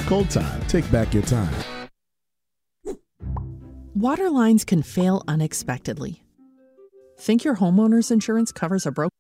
Cold Time. Take back your time. Water lines can fail unexpectedly. Think your homeowner's insurance covers a broken